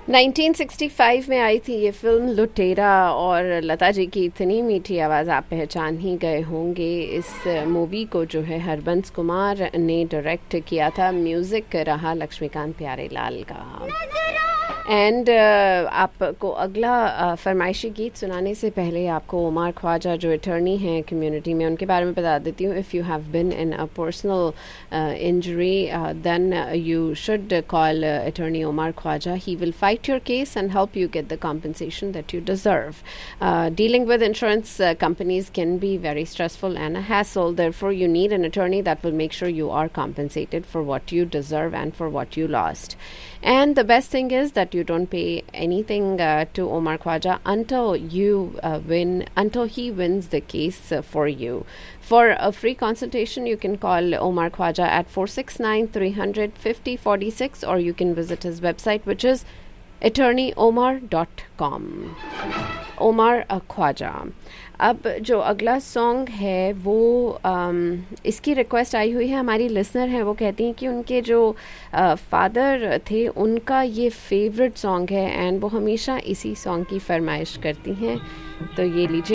1965 में आई थी ये फिल्म लुटेरा, और लता जी की इतनी मीठी आवाज़ आप पहचान ही गए होंगे। इस मूवी को जो है हरबंस कुमार ने डायरेक्ट किया था, म्यूज़िक रहा लक्ष्मीकांत प्यारेलाल का। एंड आपको अगला फरमाइशी गीत सुनाने से पहले आपको उमर ख्वाजा जो अटर्नी हैं कम्युनिटी में, उनके बारे में बता देती हूँ। If you have been in a personal injury then you should call attorney Omar Khwaja. He will fight your case and help you get the compensation that you deserve. Dealing with insurance companies can be very stressful and a hassle. Therefore, you need an attorney that will make sure you are compensated for what you deserve and for what you lost. And the best thing is that you don't pay anything to Omar Khwaja until until he wins the case for you. For a free consultation, you can call Omar Khwaja at 469-300-5046, or you can visit his website, which is attorneyomar.com. Omar Khwaja. अब जो अगला song है वो इसकी request आई हुई है, हमारी listener है, वो कहती हैं कि उनके जो फादर थे उनका ये फेवरेट सॉन्ग है एंड वो हमेशा इसी सॉन्ग की फरमाइश करती हैं। तो ये लीजिए।